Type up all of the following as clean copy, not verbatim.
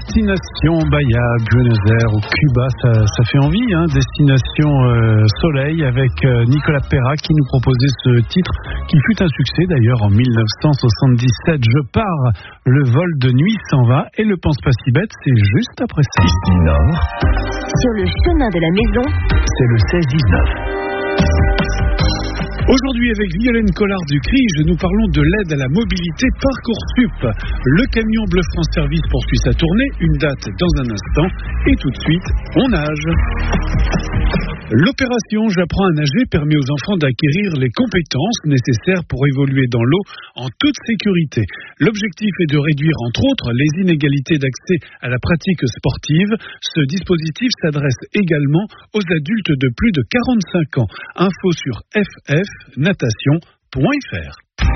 Destination Bahia, Buenos Aires ou Cuba, ça fait envie, hein. Destination Soleil avec Nicolas Perra qui nous proposait ce titre qui fut un succès d'ailleurs en 1977. Je pars, le vol de nuit s'en va et le pense pas si bête, c'est juste après ça. Ici Nord. Sur le chemin de la maison, C'est le 16-19. Aujourd'hui, avec Violaine Collard du CRIJ, nous parlons de l'aide à la mobilité Parcoursup. Le camion Bleu France Service poursuit sa tournée, une date dans un instant, et tout de suite, on nage. L'opération J'apprends à nager permet aux enfants d'acquérir les compétences nécessaires pour évoluer dans l'eau en toute sécurité. L'objectif est de réduire, entre autres, les inégalités d'accès à la pratique sportive. Ce dispositif s'adresse également aux adultes de plus de 45 ans. Info sur ffnatation.fr.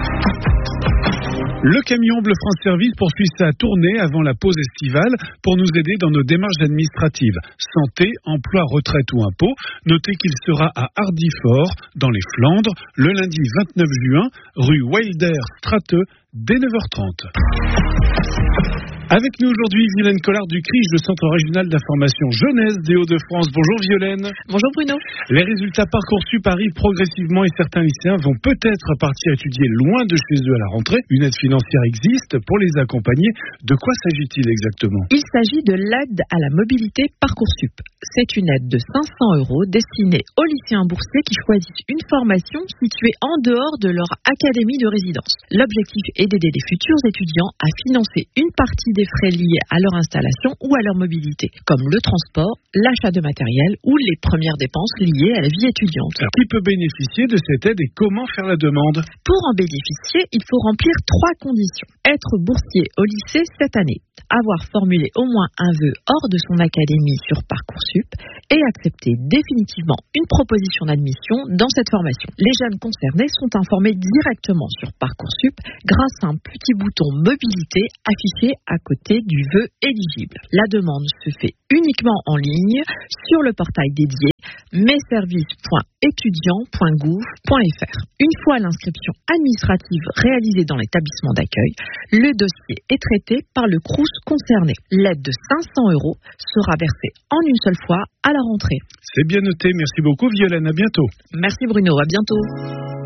Le camion Bleu France Service poursuit sa tournée avant la pause estivale pour nous aider dans nos démarches administratives. Santé, emploi, retraite ou impôts. Notez qu'il sera à Hardifort, dans les Flandres, le lundi 29 juin, rue Wilder Strateux, dès 9h30. Avec nous aujourd'hui, Violaine Collard du CRIJ, le Centre Régional d'Information Jeunesse des Hauts-de-France. Bonjour Violaine. Bonjour Bruno. Les résultats Parcoursup arrivent progressivement et certains lycéens vont peut-être partir étudier loin de chez eux à la rentrée. Une aide financière existe pour les accompagner. De quoi s'agit-il exactement ? Il s'agit de l'aide à la mobilité Parcoursup. C'est une aide de 500 € destinée aux lycéens boursiers qui choisissent une formation située en dehors de leur académie de résidence. L'objectif est d'aider les futurs étudiants à financer une partie des frais liés à leur installation ou à leur mobilité, comme le transport, l'achat de matériel ou les premières dépenses liées à la vie étudiante. Alors, qui peut bénéficier de cette aide et comment faire la demande ? Pour en bénéficier, il faut remplir 3 conditions. Être boursier au lycée cette année, avoir formulé au moins un vœu hors de son académie sur Parcoursup et accepter définitivement une proposition d'admission dans cette formation. Les jeunes concernés sont informés directement sur Parcoursup grâce à un petit bouton mobilité affiché à côté du vœu éligible. La demande se fait uniquement en ligne sur le portail dédié messervices.étudiants.gouv.fr. Une fois l'inscription administrative réalisée dans l'établissement d'accueil, le dossier est traité par le CROUS concerné. L'aide de 500 € sera versée en une seule fois à la rentrée. C'est bien noté. Merci beaucoup Violaine. À bientôt. Merci Bruno. À bientôt.